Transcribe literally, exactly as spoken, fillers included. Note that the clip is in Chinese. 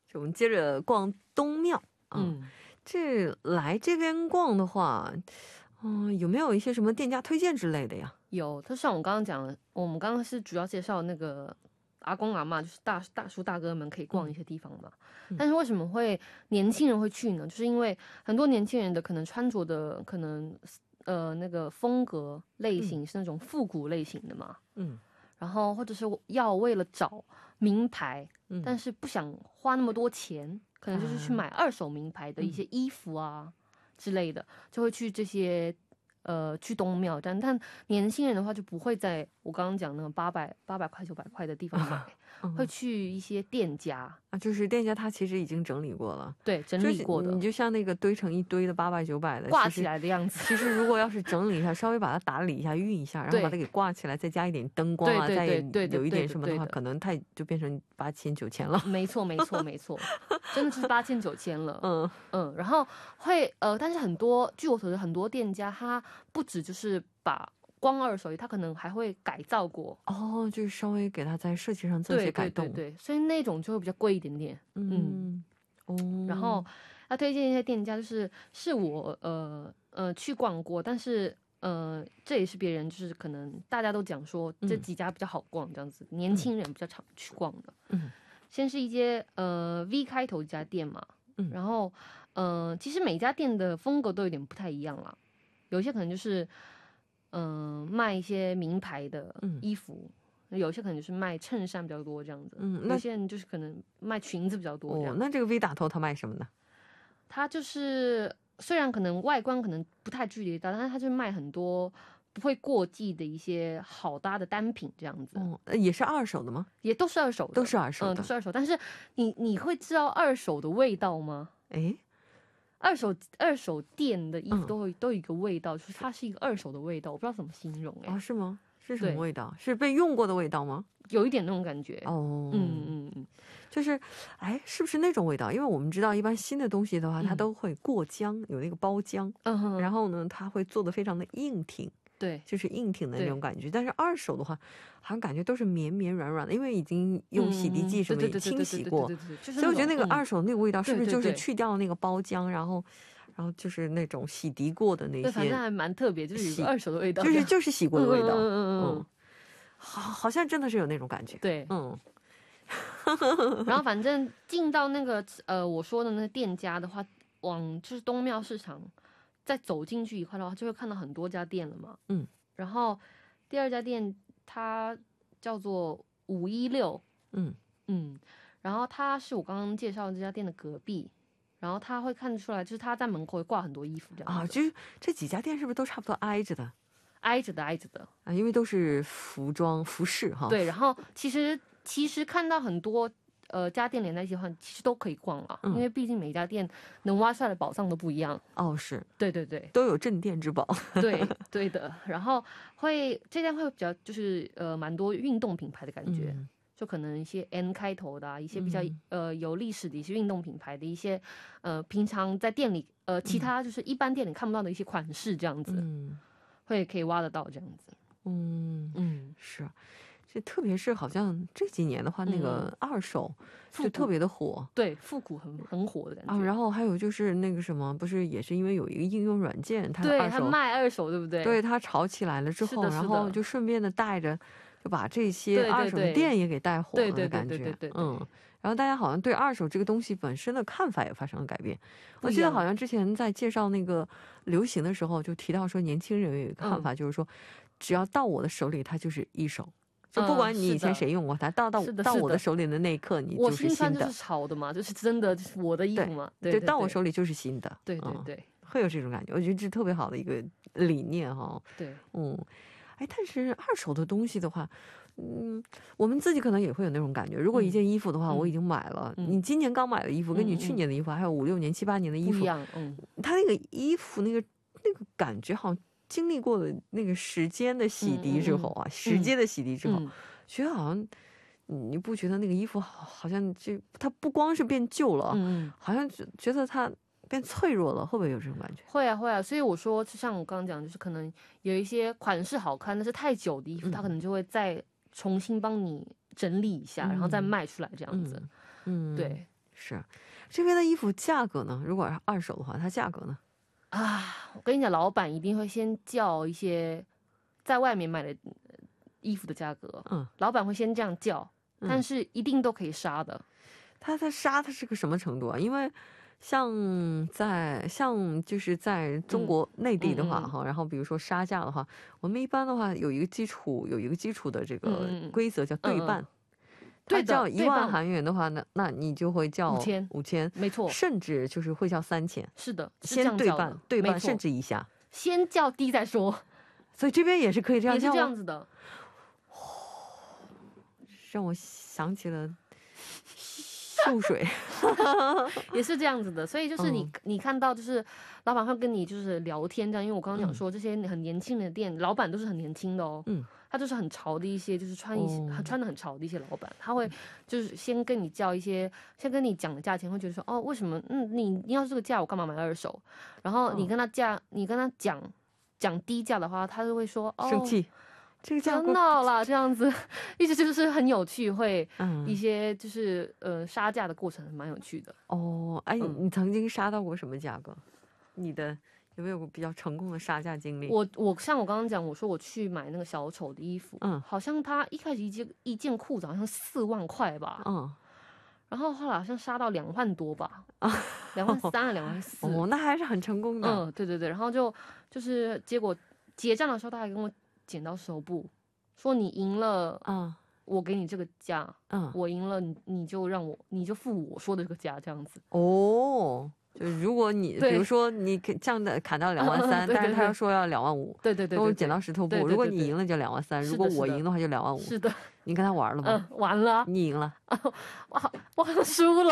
我们接着逛东庙啊。嗯，这来这边逛的话，嗯、呃，有没有一些什么店家推荐之类的呀？ 有，就像我刚刚讲的，我们刚刚是主要介绍那个阿公阿嬷，就是大大叔大哥们可以逛一些地方嘛。嗯、但是为什么会年轻人会去呢？就是因为很多年轻人的可能穿着的可能呃那个风格类型是那种复古类型的嘛。嗯，然后或者是要为了找名牌，嗯、但是不想花那么多钱，可能就是去买二手名牌的一些衣服啊、嗯、之类的，就会去这些。呃，去东庙，但但年轻人的话就不会在我刚刚讲那个八百八百块九百块的地方买，啊嗯、会去一些店家啊，就是店家他其实已经整理过了， 对，整理过的， 你就像那个堆成一堆的八百九百的挂起来的样子。 其实如果要是整理一下，稍微把它打理一下、熨一下，然后把它给挂起来，再加一点灯光啊，再有一点什么的话，可能它就变成八千九千了。 没错，没错，没错，真的是八千九千了。嗯嗯，然后会呃，但是很多据我所知，很多店家他不止就是把光二手衣，他可能还会改造过哦，就是稍微给他在设计上做一些改动， 对对对对，所以那种就会比较贵一点点。嗯哦，然后要推荐一些店家，就是是我呃呃去逛过，但是呃这也是别人就是可能大家都讲说这几家比较好逛，这样子、嗯、年轻人比较常去逛的。嗯，先是一些呃 V 开头一家店嘛，嗯，然后呃其实每家店的风格都有点不太一样啦，有些可能就是嗯、呃、卖一些名牌的衣服。嗯，有些可能就是卖衬衫比较多这样子，嗯，有些人就是可能卖裙子比较多这样。 哦，那这个 V 打头他卖什么呢？ 他就是虽然可能外观可能不太距离到，但是他就卖很多不会过季的一些好搭的单品这样子。 哦，也是二手的吗？ 也都是二手的， 都是二手的， 嗯，都是二手。但是你你会知道二手的味道吗？ 哎， 二手二手店的衣服都会、嗯、都有一个味道，就是它是一个二手的味道，我不知道怎么形容哎、欸。 哦，是吗？是什么味道？是被用过的味道吗？ 有一点那种感觉哦，嗯嗯嗯，就是哎，是不是那种味道？因为我们知道一般新的东西的话、嗯、它都会过浆，有那个包浆、嗯、然后呢它会做的非常的硬挺， 对， 就是硬挺的那种感觉。但是二手的话好像感觉都是绵绵软软的，因为已经用洗涤剂什么也清洗过，所以我觉得那个二手那个味道是不是就是去掉那个包浆，然后然后就是那种洗涤过的那些， 对，反正还蛮特别，就是有个二手的味道， 就是就是洗过的味道。 嗯嗯嗯，好，好像真的是有那种感觉。 对， 嗯。 然后反正进到那个呃我说的那个店家的话，往就是东庙市场，再走进去一块的话，就会看到很多家店了嘛。嗯，然后第二家店它叫做五一六，嗯嗯，然后它是我刚刚介绍的这家店的隔壁。然后他会看得出来，就是他在门口会挂很多衣服这样啊，就是这几家店是不是都差不多挨着的？ 挨着的，挨着的啊，因为都是服装服饰哈。 对，然后其实其实看到很多呃家店连在一起的话，其实都可以逛了、嗯，因为毕竟每家店能挖出来的宝藏都不一样。 哦，是， 对对对， 都有镇店之宝。 对对的，然后会这家会比较就是呃蛮多运动品牌的感觉。嗯，就可能一些 N 开头的、啊、一些比较、嗯、呃有历史的一些运动品牌的一些呃平常在店里呃其他就是一般店里看不到的一些款式这样子，嗯，会可以挖得到这样子。 嗯嗯，是，这特别是好像这几年的话，嗯、那个二手就特别的火， 对，复古很很火的感觉啊。然后还有就是那个什么，不是也是因为有一个应用软件，它对它卖二手，对不对？ 对，它炒起来了之后，然后就顺便的带着。就把这些二手店也给带火了的感觉，嗯，然后大家好像对二手这个东西本身的看法也发生了改变。我记得好像之前在介绍那个流行的时候，就提到说年轻人有一个看法，就是说，只要到我的手里，它就是一手，就不管你以前谁用过它，到到到我的手里的那一刻，你就是新的。 我新穿就是潮的嘛，就是真的就是我的衣服嘛，对， 到我手里就是新的， 对对对， 会有这种感觉。我觉得这是特别好的一个理念哈。 对， 嗯。哎，但是二手的东西的话，嗯，我们自己可能也会有那种感觉。如果一件衣服的话，嗯、我已经买了，嗯、你今年刚买的衣服，跟你去年的衣服，嗯、还有五六年、七八年的衣服不一样，嗯， 它那个衣服那个那个感觉，好像经历过了那个时间的洗涤之后啊，嗯、时间的洗涤之后，嗯、觉得好像你不觉得那个衣服好，好像就它不光是变旧了，嗯，好像觉得它。变脆弱了，会不会有这种感觉？ 会啊，会啊。所以我说，就像我刚刚讲，就是可能有一些款式好看，但是太久的衣服，嗯、它可能就会再重新帮你整理一下，嗯、然后再卖出来这样子。嗯，嗯对， 是，这边的衣服价格呢？如果是二手的话，它价格呢？ 啊，我跟你讲，老板一定会先叫一些在外面买的衣服的价格，嗯，老板会先这样叫，但是一定都可以杀的。 他他杀他是个什么程度啊？因为像在像就是在中国内地的话哈、嗯嗯嗯，然后比如说杀价的话，我们一般的话有一个基础有一个基础的这个规则叫对半。嗯嗯他叫一万韩元的话呢，那你就会叫五千， 五千， 没错， 甚至就是会叫三千。 是的， 先对半，对半甚至以下， 先叫低再说。 所以这边也是可以这样叫， 也是这样子的。 让我想起了秀水， 也是这样子的。所以就是你、嗯、你看到就是老板会跟你就是聊天这样，因为我刚刚讲说、嗯、这些很年轻的店，老板都是很年轻的哦。嗯。他就是很潮的一些，就是穿一些、哦、穿的很潮的一些老板，他会就是先跟你叫一些，先跟你讲的价钱，会觉得说哦，为什么嗯你你要是这个价，我干嘛买二手？然后你跟他价，哦、你跟他讲讲低价的话，他就会说哦， 生气，这个价不要闹啦，这样子，一直就是很有趣，会一些就是呃杀价的过程蛮有趣的。 哦，哎，嗯、你曾经杀到过什么价格？你的？有没有比较成功的杀价经历？ 我我像我刚刚讲，我说我去买那个小丑的衣服，嗯，好像他一开始一件一件裤子好像四万块吧，嗯，然后后来好像杀到两万多吧，啊，两万三啊，两万四， 哦，那还是很成功的， 嗯，对对对，然后就就是结果结账的时候，他还跟我剪刀手部，说你赢了，嗯，我给你这个价，嗯，我赢了，你你就让我你就付我说的这个价，这样子， 哦。就如果你比如说你降的砍到两万三，但是他说要两万五， 对对对， 都剪刀石头布。如果你赢了就两万三，如果我赢的话就两万五。 是的， 你跟他玩了吗？ 嗯，玩了。 你赢了， 我我好像输了。